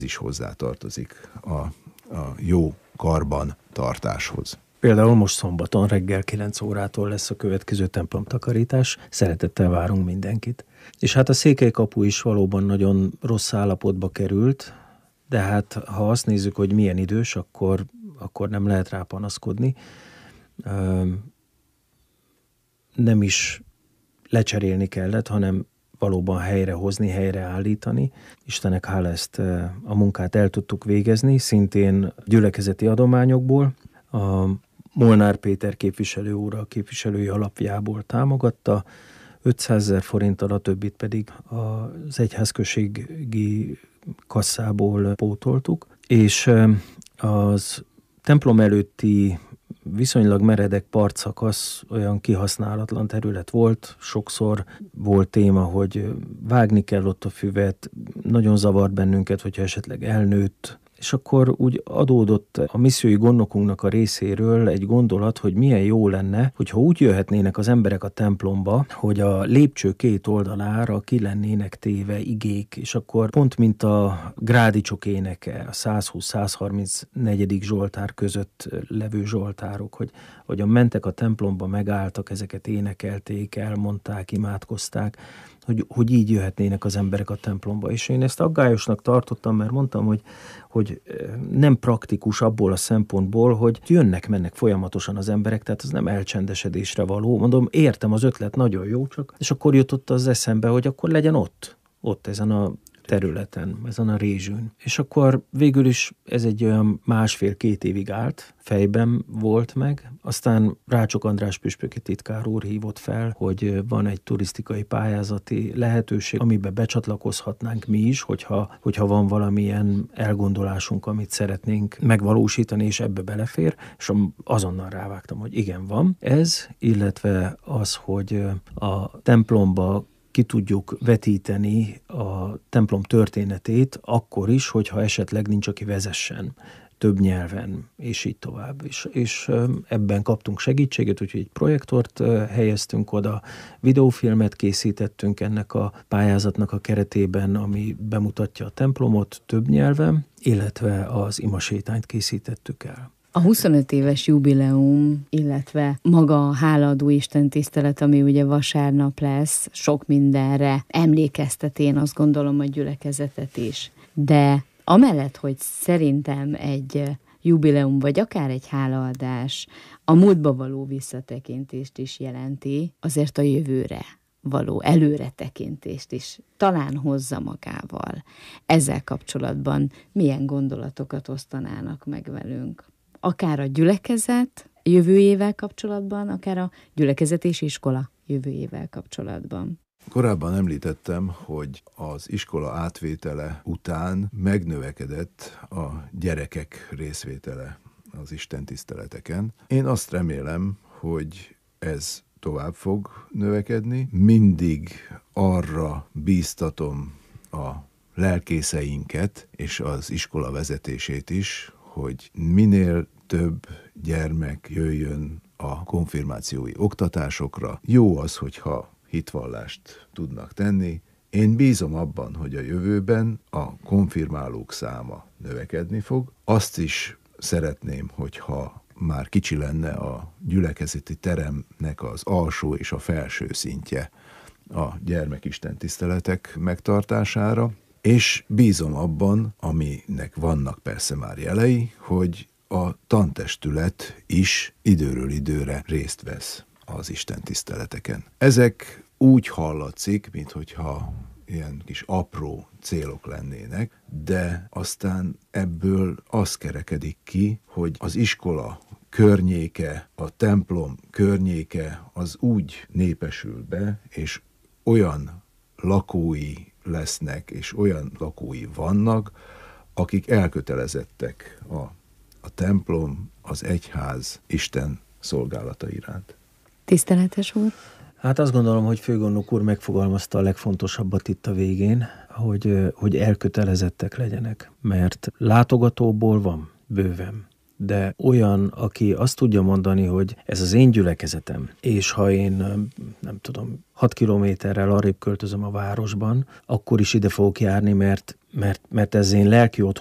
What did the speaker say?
is hozzátartozik a jó karban tartáshoz. Például most szombaton reggel 9 órától lesz a következő templomtakarítás. Szeretettel várunk mindenkit. És hát a Székely kapu is valóban nagyon rossz állapotba került, de hát ha azt nézzük, hogy milyen idős, akkor nem lehet rá panaszkodni. Nem is lecserélni kellett, hanem valóban helyrehozni, helyreállítani. Istennek hála, ezt a munkát el tudtuk végezni, szintén gyülekezeti adományokból. A Molnár Péter képviselő úr a képviselői alapjából támogatta, 500 000 forinttal, a többit pedig az egyházközségi kasszából pótoltuk, és az templom előtti viszonylag meredek partszakasz olyan kihasználatlan terület volt, sokszor volt téma, hogy vágni kell ott a füvet, nagyon zavart bennünket, hogyha esetleg elnőtt, és akkor úgy adódott a missziói gondnokunknak a részéről egy gondolat, hogy milyen jó lenne, hogyha úgy jöhetnének az emberek a templomba, hogy a lépcső két oldalára ki lennének téve igék, és akkor pont mint a grádicsok éneke, a 120-134. Zsoltár között levő zsoltárok, hogy mentek a templomba, megálltak, ezeket énekelték, elmondták, imádkozták, hogy így jöhetnének az emberek a templomba. És én ezt aggályosnak tartottam, mert mondtam, hogy nem praktikus abból a szempontból, hogy jönnek-mennek folyamatosan az emberek, tehát az nem elcsendesedésre való. Mondom, értem, az ötlet nagyon jó, csak, és akkor jutott az eszembe, hogy akkor legyen ott ezen a területen, ezen a rézsűn. És akkor végül is ez egy olyan 1,5-2 évig állt, fejben volt meg. Aztán Rácsok András püspöki titkár úr hívott fel, hogy van egy turisztikai pályázati lehetőség, amiben becsatlakozhatnánk mi is, hogyha van valamilyen elgondolásunk, amit szeretnénk megvalósítani, és ebbe belefér, és azonnal rávágtam, hogy igen, van ez, illetve az, hogy a templomba ki tudjuk vetíteni a templom történetét akkor is, hogyha esetleg nincs, aki vezessen több nyelven, és így tovább. És ebben kaptunk segítséget, úgyhogy egy projektort helyeztünk oda, videófilmet készítettünk ennek a pályázatnak a keretében, ami bemutatja a templomot több nyelven, illetve az imasétányt készítettük el. A 25 éves jubileum, illetve maga a hálaadó Isten tisztelet, ami ugye vasárnap lesz, sok mindenre emlékeztet, én azt gondolom, a gyülekezetet is. De amellett, hogy szerintem egy jubileum, vagy akár egy hálaadás a múltba való visszatekintést is jelenti, azért a jövőre való előretekintést is talán hozza magával. Ezzel kapcsolatban milyen gondolatokat osztanának meg velünk? Akár a gyülekezet jövőjével kapcsolatban, akár a gyülekezet és iskola jövőjével kapcsolatban. Korábban említettem, hogy az iskola átvétele után megnövekedett a gyerekek részvétele az istentiszteleteken. Én azt remélem, hogy ez tovább fog növekedni. Mindig arra bíztatom a lelkészeinket és az iskola vezetését is, hogy minél több gyermek jöjjön a konfirmációi oktatásokra. Jó az, hogyha hitvallást tudnak tenni. Én bízom abban, hogy a jövőben a konfirmálók száma növekedni fog. Azt is szeretném, hogyha már kicsi lenne a gyülekezeti teremnek az alsó és a felső szintje a gyermekisten tiszteletek megtartására, és bízom abban, aminek vannak persze már jelei, hogy a tantestület is időről időre részt vesz az istentiszteleteken. Ezek úgy hallatszik, minthogyha ilyen kis apró célok lennének, de aztán ebből az kerekedik ki, hogy az iskola környéke, a templom környéke az úgy népesül be, és olyan lakói lesznek, és olyan lakói vannak, akik elkötelezettek a templom, az egyház, Isten szolgálata iránt. Tiszteletes úr? Hát azt gondolom, hogy főgondnok úr megfogalmazta a legfontosabbat itt a végén, hogy elkötelezettek legyenek, mert látogatóból van bőven, de olyan, aki azt tudja mondani, hogy ez az én gyülekezetem, és ha én, nem tudom, 6 kilométerrel arrébb költözöm a városban, akkor is ide fogok járni, mert ez én lelki